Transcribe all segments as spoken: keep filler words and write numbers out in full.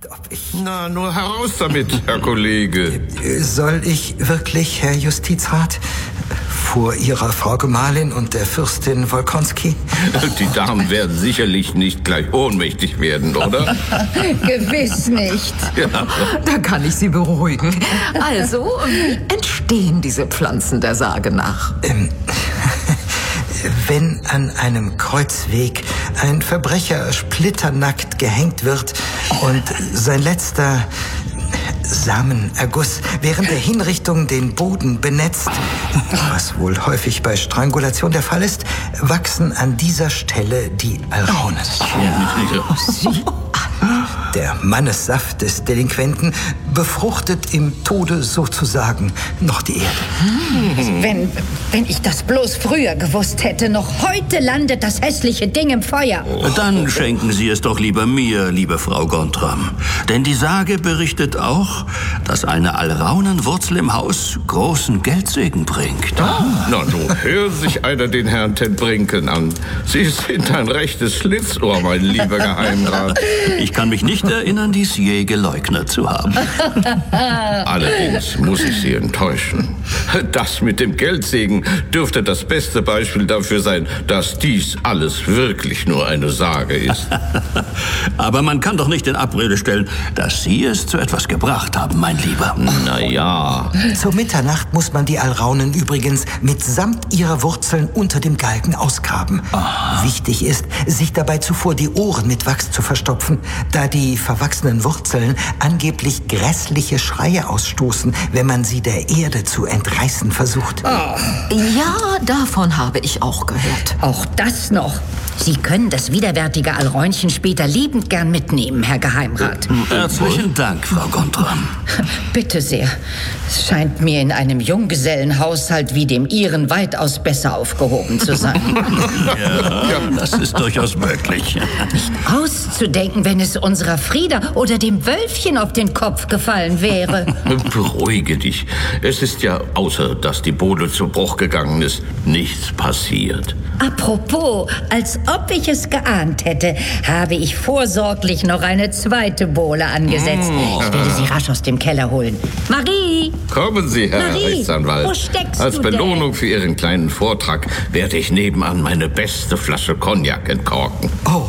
ob ich... Na, nur heraus damit, Herr Kollege. Soll ich wirklich, Herr Justizrat, vor Ihrer Frau Gemahlin und der Fürstin Wolkonski? Die Damen werden sicherlich nicht gleich ohnmächtig werden, oder? Gewiss nicht. Ja. Da kann ich Sie beruhigen. Also, wie entstehen diese Pflanzen der Sage nach? Ähm, wenn an einem Kreuzweg ein Verbrecher splitternackt gehängt wird und sein letzter Samenerguss während der Hinrichtung den Boden benetzt, was wohl häufig bei Strangulation der Fall ist, wachsen an dieser Stelle die Alraunen. Ja. Der Mannessaft des Delinquenten befruchtet im Tode sozusagen noch die Erde. Wenn, wenn ich das bloß früher gewusst hätte, noch heute landet das hässliche Ding im Feuer. Dann schenken Sie es doch lieber mir, liebe Frau Gontram. Denn die Sage berichtet auch, dass eine Alraunenwurzel im Haus großen Geldsegen bringt. Ah. Na, nun hört sich einer den Herrn Ten Brinken an. Sie sind ein rechtes Schlitzohr, mein lieber Geheimrat. Ich kann mich nicht erinnern, dies je geleugnet zu haben. Allerdings muss ich Sie enttäuschen. Das mit dem Geldsegen dürfte das beste Beispiel dafür sein, dass dies alles wirklich nur eine Sage ist. Aber man kann doch nicht in Abrede stellen, dass Sie es zu etwas gebracht haben, mein Lieber. Na ja. Zur Mitternacht muss man die Alraunen übrigens mitsamt ihrer Wurzeln unter dem Galgen ausgraben. Oh. Wichtig ist, sich dabei zuvor die Ohren mit Wachs zu verstopfen, da die verwachsenen Wurzeln angeblich grässliche Schreie ausstoßen, wenn man sie der Erde zu entreißen versucht. Oh. Ja, davon habe ich auch gehört. Auch das noch. Sie können das widerwärtige Alräunchen später liebend gern mitnehmen, Herr Geheimrat. Herzlichen Dank, Frau Gontram. Bitte sehr. Es scheint mir in einem Junggesellenhaushalt wie dem Ihren weitaus besser aufgehoben zu sein. Ja, das ist durchaus möglich. Nicht auszudenken, wenn es unserer Frieda oder dem Wölfchen auf den Kopf gefallen wäre. Beruhige dich. Es ist ja, außer dass die Bowle zu Bruch gegangen ist, nichts passiert. Apropos, als ob ich es geahnt hätte, habe ich vorsorglich noch eine zweite Bowle angesetzt. Oh. Ich werde sie rasch aus dem Keller holen. Marie! Kommen Sie, Herr Marie, Rechtsanwalt. wo steckst Als du Belohnung denn? für Ihren kleinen Vortrag werde ich nebenan meine beste Flasche Cognac entkorken. Oh,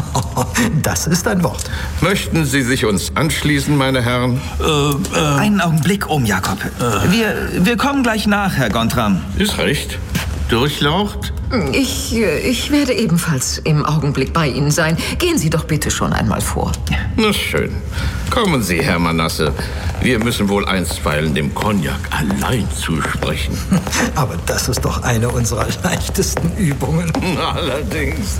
das ist ein Wort. Möchten Sie sich uns anschließen, meine Herren? Äh, äh, Einen Augenblick, Ohm Jakob. Äh. Wir, wir kommen gleich nach, Herr Gontram. Ist recht. Durchlaucht? Ich, ich werde ebenfalls im Augenblick bei Ihnen sein. Gehen Sie doch bitte schon einmal vor. Na schön. Kommen Sie, Herr Manasse. Wir müssen wohl einstweilen dem Cognac allein zusprechen. Aber das ist doch eine unserer leichtesten Übungen. Allerdings.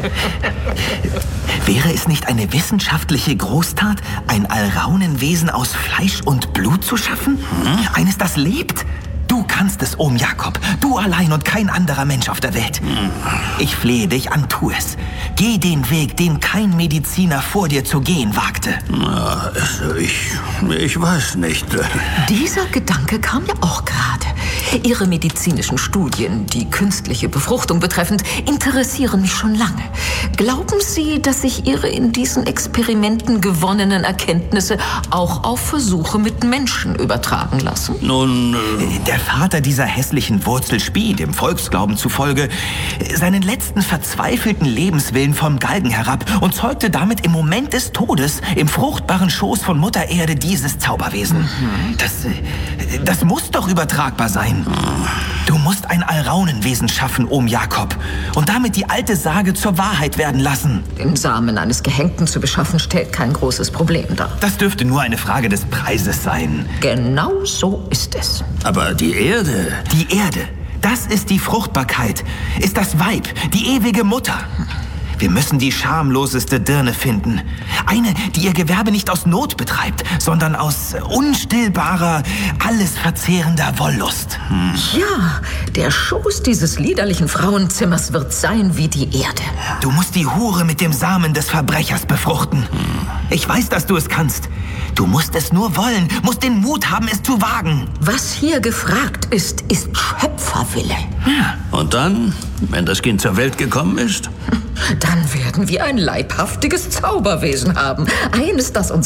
Wäre es nicht eine wissenschaftliche Großtat, ein Alraunenwesen aus Fleisch und Blut zu schaffen? Hm? Eines, das lebt? Du kannst es, Ohm Jakob. Du allein und kein anderer Mensch auf der Welt. Ich flehe dich an, tu es. Geh den Weg, den kein Mediziner vor dir zu gehen wagte. Na, ich, ich weiß nicht. Dieser Gedanke kam ja auch gerade. Ihre medizinischen Studien, die künstliche Befruchtung betreffend, interessieren mich schon lange. Glauben Sie, dass sich Ihre in diesen Experimenten gewonnenen Erkenntnisse auch auf Versuche mit Menschen übertragen lassen? Nun, äh, Der Vater dieser hässlichen Wurzel spie, dem Volksglauben zufolge, seinen letzten verzweifelten Lebenswillen vom Galgen herab und zeugte damit im Moment des Todes im fruchtbaren Schoß von Mutter Erde dieses Zauberwesen. Mhm. Das, das muss doch übertragbar sein. Du musst ein Alraunenwesen schaffen, Ohm Jakob, und damit die alte Sage zur Wahrheit werden lassen. Den Samen eines Gehängten zu beschaffen, stellt kein großes Problem dar. Das dürfte nur eine Frage des Preises sein. Genau so ist es. aber die Erde... Die Erde, das ist die Fruchtbarkeit, ist das Weib, die ewige Mutter. Wir müssen die schamloseste Dirne finden. Eine, die ihr Gewerbe nicht aus Not betreibt, sondern aus unstillbarer, alles verzehrender Wollust. Hm. Ja, der Schoß dieses liederlichen Frauenzimmers wird sein wie die Erde. Du musst die Hure mit dem Samen des Verbrechers befruchten. Ich weiß, dass du es kannst. Du musst es nur wollen, musst den Mut haben, es zu wagen. Was hier gefragt ist, ist Schöpferwille. Ja. Und dann, wenn das Kind zur Welt gekommen ist? Dann werden wir ein leibhaftiges Zauberwesen haben. Eines, das uns